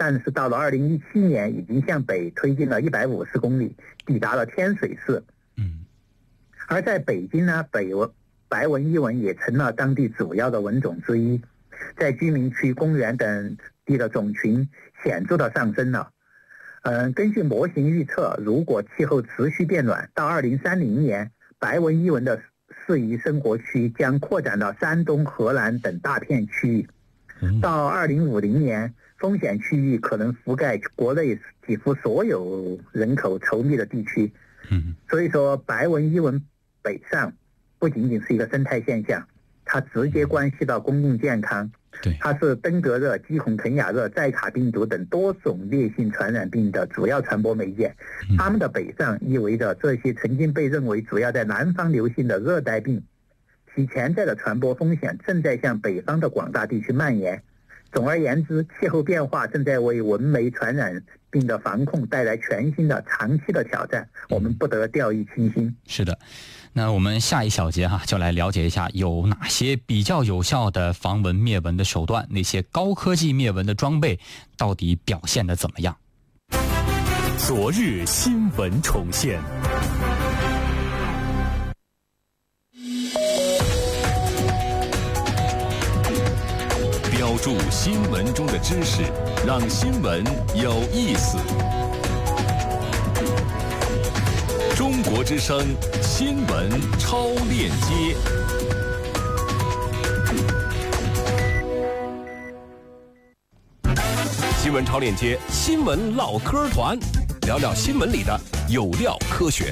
但是到了2017年，已经向北推进了150公里，抵达了天水市。而在北京呢，白文伊蚊也成了当地主要的蚊种之一，在居民区、公园等地的种群显著的上升了。根据模型预测，如果气候持续变暖，到2030年，白文伊蚊的适宜生活区将扩展到山东、河南等大片区域。到2050年，风险区域可能覆盖国内几乎所有人口稠密的地区。所以说，白文伊蚊北上不仅仅是一个生态现象，它直接关系到公共健康。它是登革热、基孔肯雅热、寨卡病毒等多种烈性传染病的主要传播媒介。它们的北上意味着这些曾经被认为主要在南方流行的热带病，其潜在的传播风险正在向北方的广大地区蔓延。总而言之，气候变化正在为蚊媒传染病的防控带来全新的长期的挑战，我们不得掉以轻心。 是的，那我们下一小节就来了解一下有哪些比较有效的防蚊灭蚊的手段，那些高科技灭蚊的装备到底表现得怎么样。 昨日新闻重现，标注新闻中的知识，让新闻有意思。中国之声新闻超链接。新闻超链接，新闻唠嗑团，聊聊新闻里的有料科学。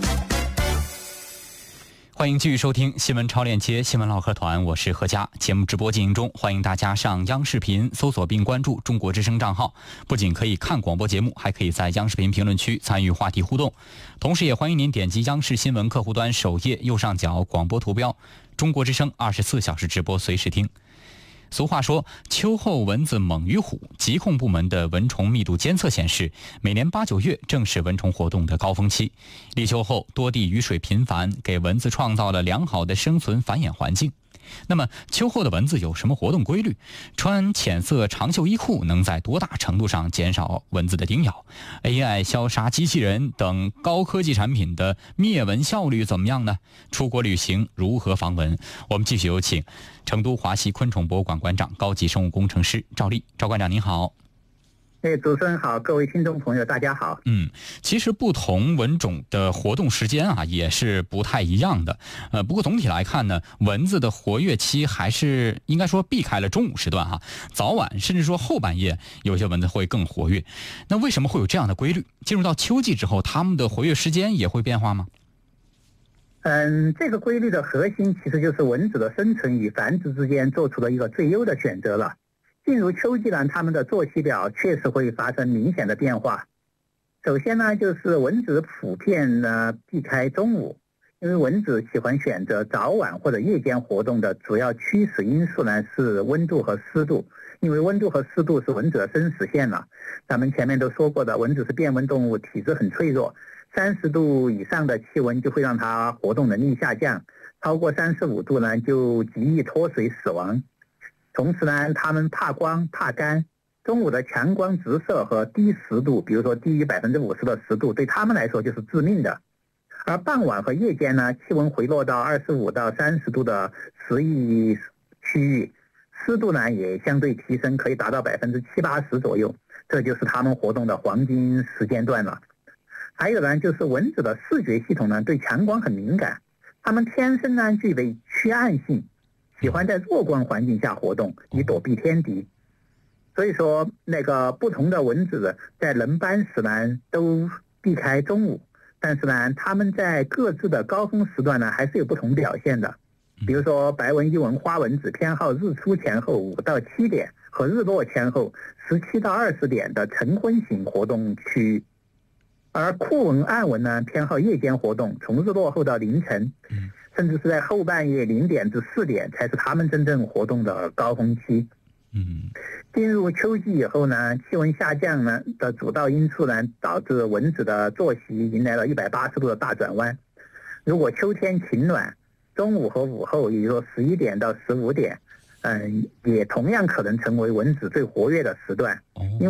欢迎继续收听新闻超链接新闻唠嗑团，我是何佳。节目直播进行中，欢迎大家上央视频搜索并关注中国之声账号，不仅可以看广播节目，还可以在央视频评论区参与话题互动。同时也欢迎您点击央视新闻客户端首页右上角广播图标，中国之声24小时直播随时听。俗话说，秋后蚊子猛于虎。疾控部门的蚊虫密度监测显示，每年8、9月正是蚊虫活动的高峰期。立秋后，多地雨水频繁，给蚊子创造了良好的生存繁衍环境。那么，秋后的蚊子有什么活动规律？穿浅色长袖衣裤能在多大程度上减少蚊子的叮咬？ AI 消杀机器人等高科技产品的灭蚊效率怎么样呢？出国旅行如何防蚊？我们继续有请成都华西昆虫博物馆馆长、高级生物工程师赵丽。赵馆长您好。 主持人好，各位听众朋友大家好。 其实不同蚊种的活动时间也是不太一样的。不过总体来看呢，蚊子的活跃期还是应该说避开了中午时段早晚甚至说后半夜有些蚊子会更活跃。那为什么会有这样的规律？进入到秋季之后，它们的活跃时间也会变化吗？ 这个规律的核心其实就是蚊子的生存与繁殖之间做出了一个最优的选择了。进入秋季呢，它们的作息表确实会发生明显的变化。首先呢，就是蚊子普遍呢避开中午，因为蚊子喜欢选择早晚或者夜间活动的主要驱使因素呢是温度和湿度，因为温度和湿度是蚊子的生死线了。咱们前面都说过的，蚊子是变温动物，体质很脆弱，30度以上的气温就会让它活动能力下降，超过35度呢就极易脱水死亡。同时呢，它们怕光怕干，中午的强光直射和低湿度，比如说低于50%的湿度，对它们来说就是致命的。而傍晚和夜间呢，气温回落到25到30度的适宜区域，湿度呢也相对提升，可以达到70%、80%左右，这就是它们活动的黄金时间段了。还有呢，就是蚊子的视觉系统呢对强光很敏感，它们天生呢具备趋暗性，喜欢在弱光环境下活动，以躲避天敌。所以说，不同的蚊子在轮班时呢，都避开中午，但是呢，它们在各自的高峰时段呢，还是有不同表现的。比如说，白文伊蚊花蚊子偏好日出前后5到7点和日落前后17到20点的晨昏型活动区域，而酷蚊、暗蚊呢，偏好夜间活动，从日落后到凌晨。甚至是在后半夜0点至4点才是它们真正活动的高峰期。进入秋季以后呢，气温下降呢的主要因素呢，导致蚊子的作息迎来了180度的大转弯。如果秋天晴暖，中午和午后，也就是说11点到15点，也同样可能成为蚊子最活跃的时段。因为